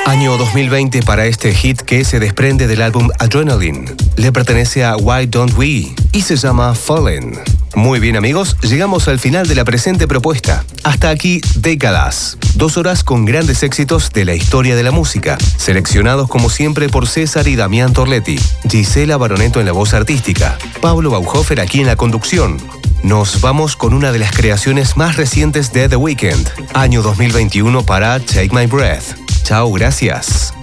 Año 2020 para este hit que se desprende del álbum Adrenaline. Le pertenece a Why Don't We y se llama Fallen. Muy bien amigos, llegamos al final de la presente propuesta. Hasta aquí Décadas. 2 horas con grandes éxitos de la historia de la música, seleccionados como siempre por César y Damián Torletti, Gisela Baronetto en la voz artística, Pablo Bauhofer aquí en la conducción. Nos vamos con una de las creaciones más recientes de The Weeknd, año 2021 para Take My Breath. Chao, gracias.